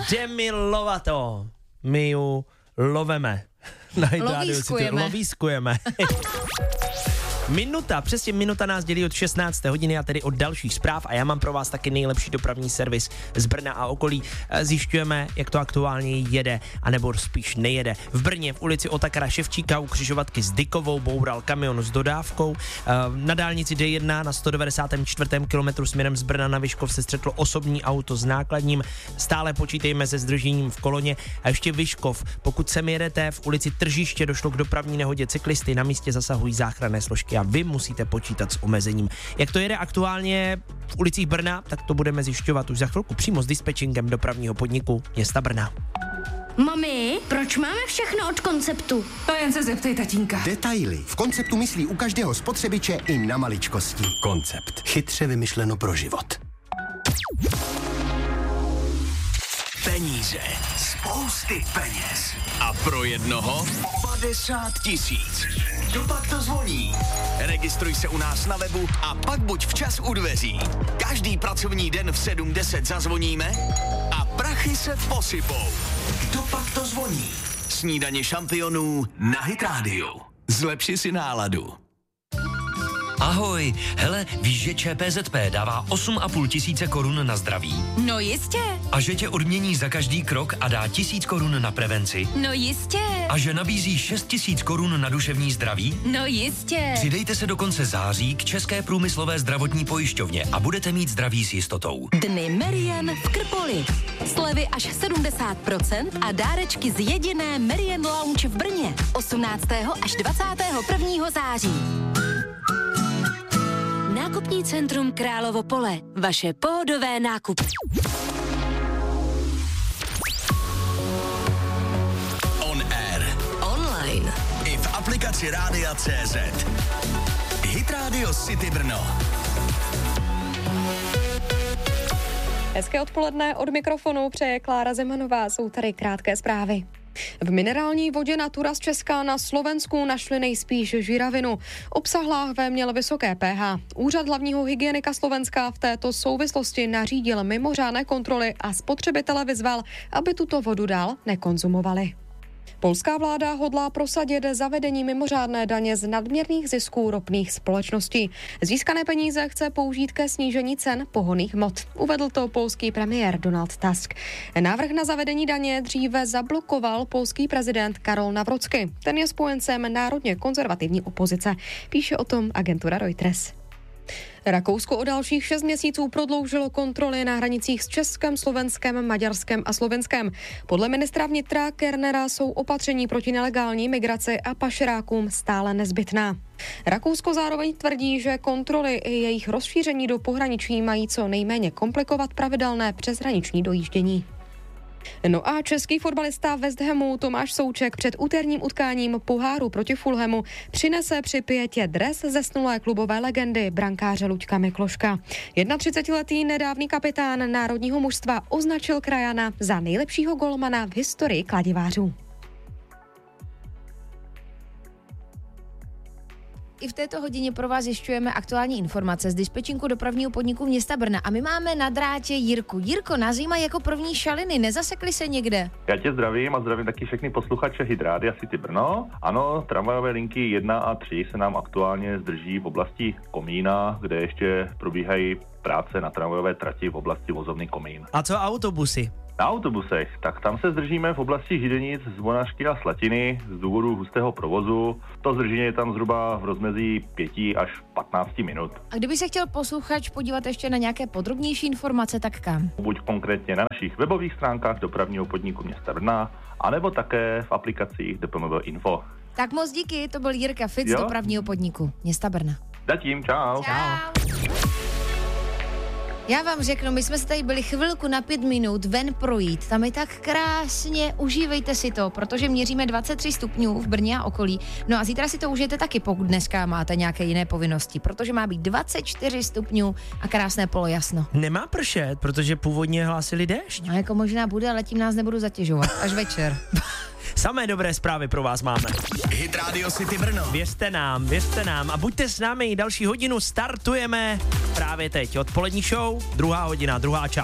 Demi Lovato. My ju loveme. Lovískujeme. Přesně minuta nás dělí od 16. hodiny a tedy od dalších zpráv a já mám pro vás taky nejlepší dopravní servis z Brna a okolí. Zjišťujeme, jak to aktuálně jede, anebo spíš nejede. V Brně v ulici Otakara Ševčíka u křižovatky s Dykovou boural kamion s dodávkou. Na dálnici D1 na 194. kilometru směrem z Brna na Vyškov se střetlo osobní auto s nákladním. Stále počítejme se zdržením v koloně. A ještě Vyškov, pokud sem jedete, v ulici Tržiště došlo k dopravní nehodě cyklisty, na místě zasahují záchranné složky a vy musíte počítat s omezením. Jak to jede aktuálně v ulicích Brna, tak to budeme zjišťovat už za chvilku přímo s dispečingem dopravního podniku města Brna. Mami, proč máme všechno od Konceptu? To jen se zeptej tatínka. Detaily. V Konceptu myslí u každého spotřebiče i na maličkosti. Koncept. Chytře vymyšleno pro život. Peníze. Spousty peněz. A pro jednoho 50 000. Kdopak to zvoní. Registruj se u nás na webu a pak buď včas u dveří. Každý pracovní den v 7:10 zazvoníme a prachy se posypou. Kdopak to zvoní. Snídaně šampionů na Hit Radio. Zlepši si náladu. Ahoj, hele, víš, že ČPZP dává 8 500 korun na zdraví? No jistě. A že tě odmění za každý krok a dá 1000 korun na prevenci? No jistě. A že nabízí 6 000 korun na duševní zdraví? No jistě. Přidejte se do konce září k České průmyslové zdravotní pojišťovně a budete mít zdraví s jistotou. Dny Merian v Krpoli. Slevy až 70% a dárečky z jediné Merian Lounge v Brně. 18. až 21. září. Nákupní centrum Královo Pole. Vaše pódové nákupy. On air. Online. I v aplikaci Rádia.cz. Hit Radio City Brno. Hezké odpoledne, od mikrofonu přeje Klára Zemanová, jsou tady krátké zprávy. V minerální vodě Natura z Česka na Slovensku našli nejspíš žiravinu. Obsah láhve měl vysoké pH. Úřad hlavního hygienika Slovenska v této souvislosti nařídil mimořádné kontroly a spotřebitele vyzval, aby tuto vodu dál nekonzumovali. Polská vláda hodlá prosadit zavedení mimořádné daně z nadměrných zisků ropných společností. Získané peníze chce použít ke snížení cen pohonných hmot. Uvedl to polský premiér Donald Tusk. Návrh na zavedení daně dříve zablokoval polský prezident Karol Nawrocki. Ten je spojencem národně konzervativní opozice. Píše o tom agentura Reuters. Rakousko o dalších 6 měsíců prodloužilo kontroly na hranicích s Českem, Slovenskem, Maďarskem a Slovenskem. Podle ministra vnitra Kernera jsou opatření proti nelegální migraci a pašerákům stále nezbytná. Rakousko zároveň tvrdí, že kontroly i jejich rozšíření do pohraničí mají co nejméně komplikovat pravidelné přeshraniční dojíždění. No a český fotbalista West Hamu Tomáš Souček před úterním utkáním poháru proti Fulhamu přinese při pietě dres zesnulé klubové legendy brankáře Luďka Mikloška. 31letý nedávný kapitán národního mužstva označil krajana za nejlepšího golmana v historii kladivářů. I v této hodině pro vás zjišťujeme aktuální informace z dispečinku dopravního podniku města Brna a my máme na drátě Jirku. Jirko, nás zajímají jako první šaliny, nezasekli se někde? Já tě zdravím a zdravím taky všechny posluchače Hit Rádia City Brno. Ano, tramvajové linky 1 a 3 se nám aktuálně zdrží v oblasti Komína, kde ještě probíhají práce na tramvajové trati v oblasti vozovny Komín. A co autobusy? Na autobusech, tak tam se zdržíme v oblasti Židenic, Zvonařky a Slatiny z důvodu hustého provozu. To zdržení je tam zhruba v rozmezí 5 až 15 minut. A kdyby se chtěl posluchač podívat ještě na nějaké podrobnější informace, tak kam? Buď konkrétně na našich webových stránkách dopravního podniku města Brna, anebo také v aplikacích DPMV Info. Tak moc díky, to byl Jirka Fic z dopravního podniku města Brna. Zatím, čau. Já vám řeknu, my jsme se tady byli chvilku na 5 minut ven projít. Tam je tak krásně, užívejte si to, protože měříme 23 stupňů v Brně a okolí. No a zítra si to užijete taky, pokud dneska máte nějaké jiné povinnosti, protože má být 24 stupňů a krásné polojasno. Nemá pršet, protože původně hlásili déšť. No jako možná bude, ale tím nás nebudu zatěžovat. Až večer. Samé dobré zprávy pro vás máme. Hit Radio City Brno. Věřte nám a buďte s námi, další hodinu startujeme právě teď. Odpolední show, druhá hodina, druhá část.